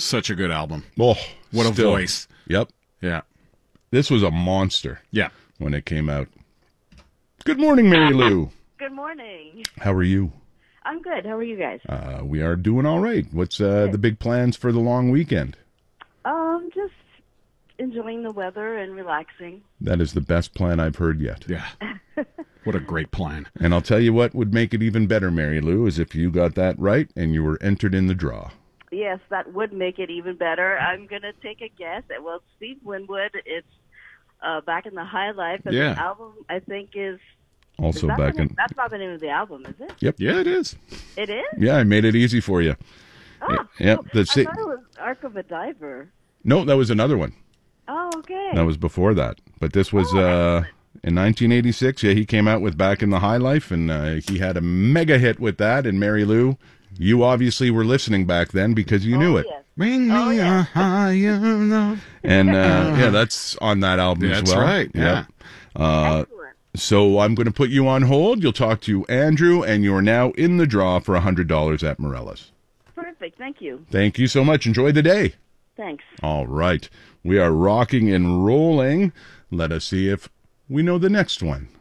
Such a good album. Oh, What a still. voice. Yep. Yeah. This was a monster Yeah. when it came out. Good morning, Mary Lou. Good morning. How are you? I'm good. How are you guys? We are doing all right. What's the big plans for the long weekend? Just enjoying the weather and relaxing. That is the best plan I've heard yet. Yeah. What a great plan. And I'll tell you what would make it even better, Mary Lou, is if you got that right and you were entered in the draw. Yes, that would make it even better. I'm going to take a guess. Well, Steve Winwood, it's Back in the High Life. And Yeah. the album, I think, is Also that back in... That's not the name of the album, is it? Yep. Yeah, it is. It is? Yeah, I made it easy for you. Oh, Yep. I thought it was Ark of a Diver. No, that was another one. Oh, okay. That was before that. But this was in 1986. Yeah, he came out with Back in the High Life, and he had a mega hit with that. And Mary Lou, you obviously were listening back then because you knew it. Yes. Bring me a higher love. And yeah, that's on that album as That's well. right, yeah. Excellent. So I'm going to put you on hold. You'll talk to Andrew, and you're now in the draw for $100 at Morellas. Perfect. Thank you. Thank you so much. Enjoy the day. Thanks. All right. We are rocking and rolling. Let us see if we know the next one.